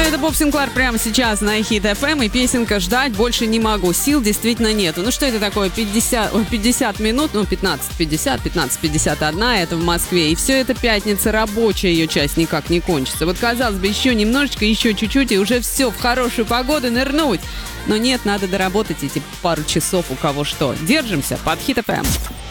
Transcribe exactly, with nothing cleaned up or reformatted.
это Боб Синклар прямо сейчас на Хит эф эм, и песенка «Ждать больше не могу». Сил действительно нету. Ну что это такое? пятьдесят, ой, пятьдесят минут, ну пятнадцать пятьдесят, пятнадцать пятьдесят один, это в Москве. И все это пятница, рабочая ее часть никак не кончится. Вот казалось бы, еще немножечко, еще чуть-чуть, и уже все, в хорошую погоду нырнуть. Но нет, надо доработать эти пару часов у кого что. Держимся под Хит эф эм.